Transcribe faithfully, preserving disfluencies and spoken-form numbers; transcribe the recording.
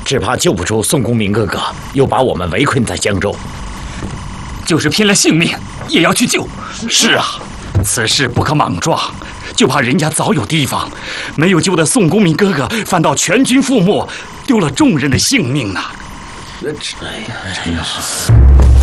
只怕救不出宋公明哥哥，又把我们围困在江州。 就是拼了性命也要去救。是啊，此事不可莽撞，就怕人家早有提防，没有救的宋公明哥哥，反倒全军覆没，丢了众人的性命呢。 哎呀，真是。